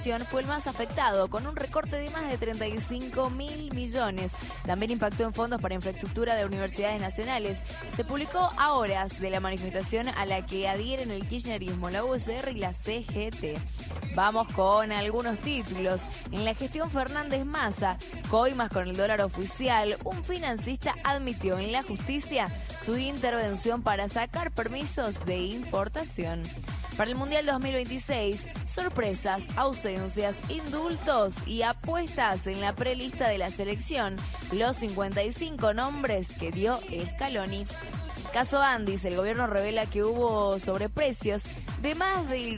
fue el más afectado, con un recorte de más de 35.000 millones. También impactó en fondos para infraestructura de universidades nacionales. Se publicó a horas de la manifestación a la que adhieren el kirchnerismo, la USR y la CGT. Vamos con algunos títulos. En la gestión Fernández Massa, coimas con el dólar oficial, un financista admitió en la justicia su intervención para sacar permisos de importación. Para el Mundial 2026, sorpresas, ausencias, indultos y apuestas en la prelista de la selección, los 55 nombres que dio Scaloni. Caso Andis, el gobierno revela que hubo sobreprecios de más del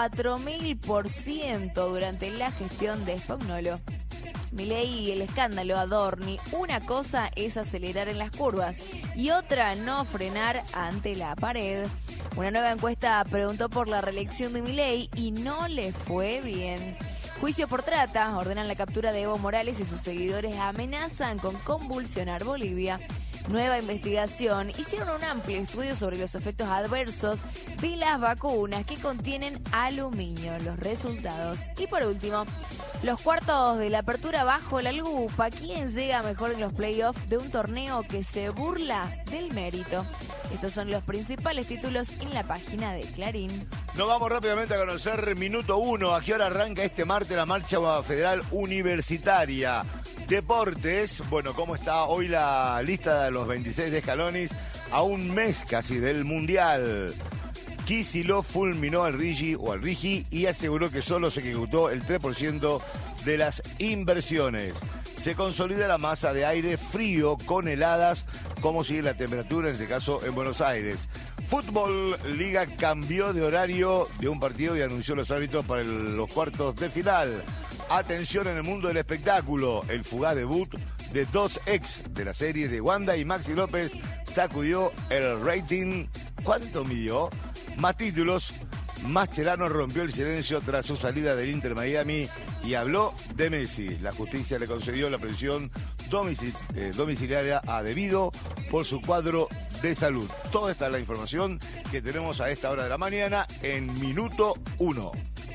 4.000% durante la gestión de Spagnolo. Milei y el escándalo Adorni, una cosa es acelerar en las curvas y otra no frenar ante la pared. Una nueva encuesta preguntó por la reelección de Milei y no le fue bien. Juicio por trata, ordenan la captura de Evo Morales y sus seguidores amenazan con convulsionar Bolivia. Nueva investigación, hicieron un amplio estudio sobre los efectos adversos de las vacunas que contienen aluminio, los resultados. Y por último, los cuartos de la apertura bajo la lupa. ¿Quién llega mejor en los playoffs de un torneo que se burla del mérito? Estos son los principales títulos en la página de Clarín. Nos vamos rápidamente a conocer minuto 1. ¿A qué hora arranca este martes la marcha federal universitaria? Deportes, bueno, ¿cómo está hoy la lista de los 26 de Scaloni? A un mes casi del Mundial. Kicillof fulminó al Rigi y aseguró que solo se ejecutó el 3% de las inversiones. Se consolida la masa de aire frío con heladas. ¿Cómo sigue la temperatura en este caso en Buenos Aires? Fútbol Liga cambió de horario de un partido y anunció los árbitros para los cuartos de final. Atención en el mundo del espectáculo. El fugaz debut de dos ex de la serie de Wanda y Maxi López sacudió el rating. ¿Cuánto midió? Más títulos. Mascherano rompió el silencio tras su salida del Inter Miami y habló de Messi. La justicia le concedió la prisión domiciliaria a Devido por su cuadro de salud. Toda esta es la información que tenemos a esta hora de la mañana en minuto 1.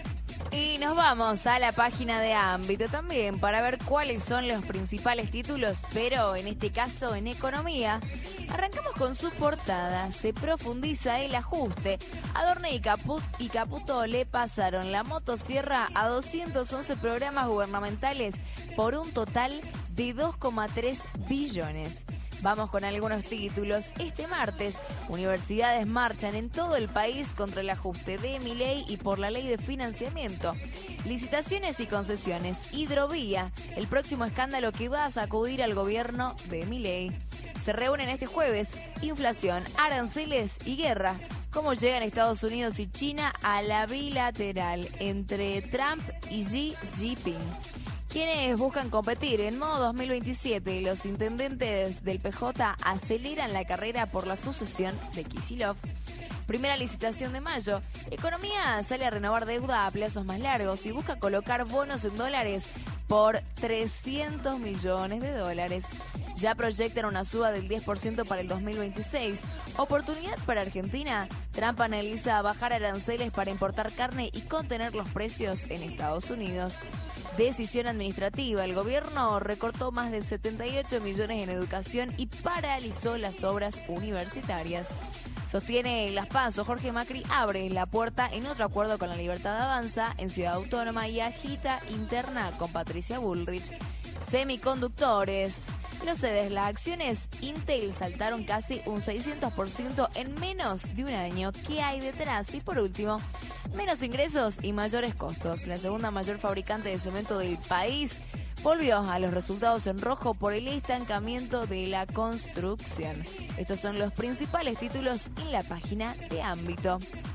Y nos vamos a la página de Ámbito también para ver cuáles son los principales títulos, pero en este caso en economía. Arrancamos con su portada. Se profundiza el ajuste. Adorni y Caputo le pasaron la motosierra a 211 programas gubernamentales por un total de 2,3 billones. Vamos con algunos títulos. Este martes, universidades marchan en todo el país contra el ajuste de Milei y por la ley de financiamiento. Licitaciones y concesiones. Hidrovía, el próximo escándalo que va a sacudir al gobierno de Milei. Se reúnen este jueves. Inflación, aranceles y guerra. ¿Cómo llegan Estados Unidos y China a la bilateral entre Trump y Xi Jinping? Quienes buscan competir en modo 2027, los intendentes del PJ aceleran la carrera por la sucesión de Kicillof. Primera licitación de mayo. Economía sale a renovar deuda a plazos más largos y busca colocar bonos en dólares por 300 millones de dólares. Ya proyectan una suba del 10% para el 2026. Oportunidad para Argentina. Trump analiza bajar aranceles para importar carne y contener los precios en Estados Unidos. Decisión administrativa. El gobierno recortó más de 78 millones en educación y paralizó las obras universitarias. Sostiene Las PASO, Jorge Macri abre la puerta en otro acuerdo con la Libertad Avanza en Ciudad Autónoma y agita interna con Patricia Bullrich. Semiconductores. Los CEDES, las acciones Intel saltaron casi un 600% en menos de un año. ¿Qué hay detrás? Y por último, menos ingresos y mayores costos. La segunda mayor fabricante de cemento del país volvió a los resultados en rojo por el estancamiento de la construcción. Estos son los principales títulos en la página de Ámbito.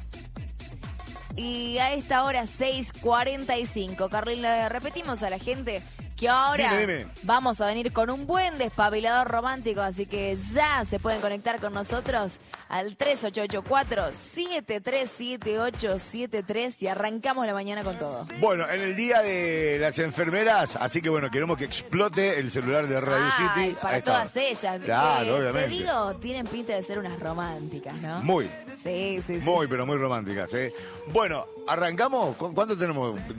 Y a esta hora 6:45, Carlín, le repetimos a la gente que ahora Dime. Vamos a venir con un buen despabilador romántico, así que ya se pueden conectar con nosotros al 3884-737873 y arrancamos la mañana con todo. Bueno, en el día de las enfermeras, así que bueno, queremos que explote el celular de Radio City. Para todas ellas. Claro, obviamente. Te digo, tienen pinta de ser unas románticas, ¿no? Muy. Sí. Muy, pero muy románticas, ¿eh? Bueno, arrancamos. ¿Cuánto tenemos?